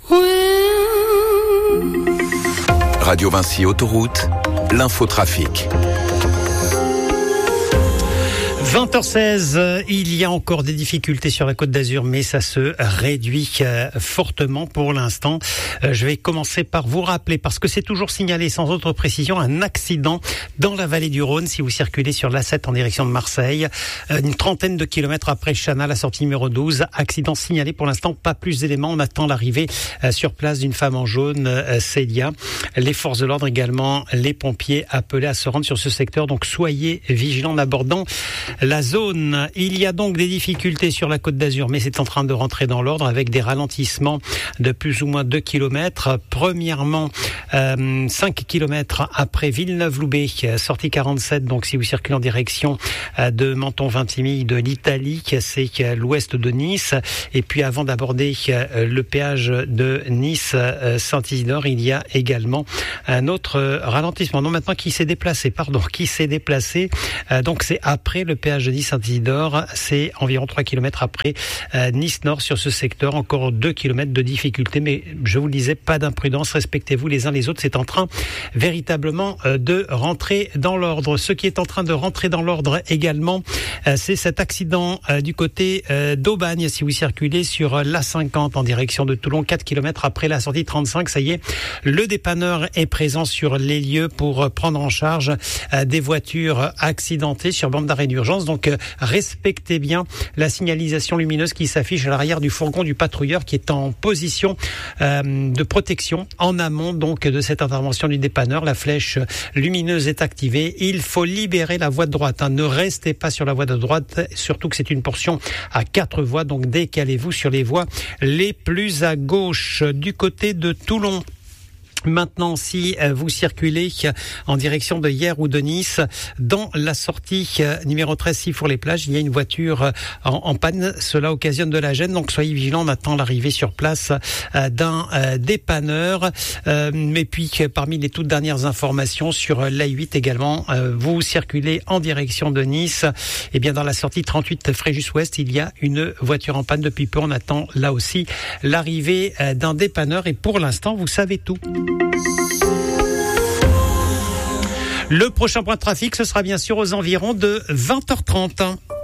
Radio Vinci Autoroute, l'infotrafic. 20h16, il y a encore des difficultés sur la Côte d'Azur, mais ça se réduit fortement pour l'instant. Je vais commencer par vous rappeler, parce que c'est toujours signalé sans autre précision, un accident dans la vallée du Rhône si vous circulez sur l'A7 en direction de Marseille. Une trentaine de kilomètres après Chana, la sortie numéro 12. Accident signalé pour l'instant, pas plus d'éléments. On attend l'arrivée sur place d'une femme en jaune, Célia. Les forces de l'ordre également, les pompiers appelés à se rendre sur ce secteur. Donc soyez vigilants en abordant la zone. Il y a donc des difficultés sur la Côte d'Azur, mais c'est en train de rentrer dans l'ordre avec des ralentissements de plus ou moins 2 km. Premièrement, 5 km après Villeneuve-Loubet, sortie 47. Donc si vous circulez en direction de Menton-Vintimille, de l'Italie, c'est l'ouest de Nice. Et puis avant d'aborder le péage de Nice-Saint-Isidore, il y a également un autre ralentissement. Non, maintenant qui s'est déplacé. Donc c'est après le péage de Nice-Saint-Isidore, c'est environ 3 km après Nice-Nord sur ce secteur, encore 2 km de difficulté, mais je vous le disais, pas d'imprudence, respectez-vous les uns les autres, c'est en train véritablement de rentrer dans l'ordre. Ce qui est en train de rentrer dans l'ordre également, c'est cet accident du côté d'Aubagne, si vous circulez sur l'A50 en direction de Toulon, 4 km après la sortie 35, ça y est, le dépanneur est présent sur les lieux pour prendre en charge des voitures accidentées sur bande d'arrêt d'urgence. Donc respectez bien la signalisation lumineuse qui s'affiche à l'arrière du fourgon du patrouilleur qui est en position de protection en amont donc de cette intervention du dépanneur. La flèche lumineuse est activée. Il faut libérer la voie de droite. Ne restez pas sur la voie de droite, surtout que c'est une portion à 4 voies. Donc décalez-vous sur les voies les plus à gauche. Du côté de Toulon, maintenant, si vous circulez en direction de Hyères ou de Nice, dans la sortie numéro 13, Sifour-les-Plages, il y a une voiture en panne. Cela occasionne de la gêne, donc soyez vigilants. On attend l'arrivée sur place d'un dépanneur. Mais puis, parmi les toutes dernières informations sur l'A8 également, vous circulez en direction de Nice. Et bien, dans la sortie 38 Fréjus-Ouest, il y a une voiture en panne depuis peu. On attend là aussi l'arrivée d'un dépanneur. Et pour l'instant, vous savez tout. Le prochain point de trafic, ce sera bien sûr aux environs de 20h30.